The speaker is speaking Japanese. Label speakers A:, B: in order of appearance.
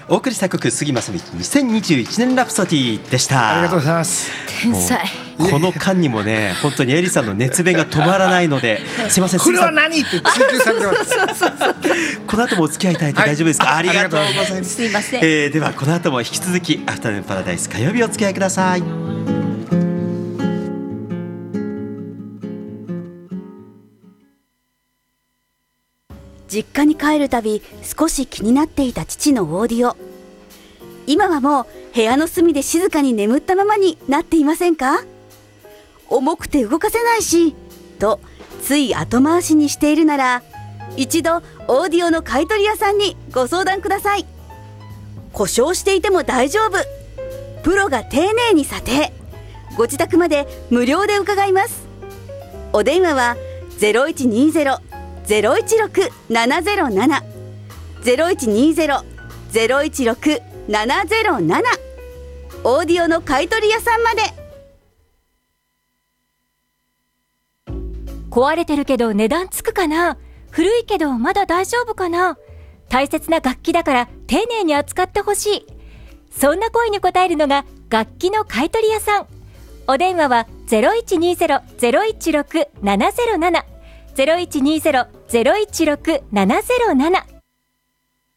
A: お送りした曲、杉正道2021年ラプソディでした。
B: ありがとうございます。
C: 天才。
A: この間にもね、本当にエリさんの熱弁が止まらないので、すいません、
B: これは何って追求されてます
A: この後もお付き合いいただいて大丈夫ですか？ありがとうございます。
C: すいません。
A: ではこの後も引き続きアフタヌーンパラダイス火曜日お付き合いください。
D: 実家に帰るたび少し気になっていた父のオーディオ。今はもう部屋の隅で静かに眠ったままになっていませんか？重くて動かせないしとつい後回しにしているなら、一度オーディオの買取屋さんにご相談ください。故障していても大丈夫、プロが丁寧に査定、ご自宅まで無料で伺います。お電話は 0120-016-707 0120-016-707 オーディオの買取屋さんまで。
E: 壊れてるけど値段つくかな、古いけどまだ大丈夫かな、大切な楽器だから丁寧に扱ってほしい、そんな声に応えるのが楽器の買取屋さん。お電話は 0120-016-707 0120-016-707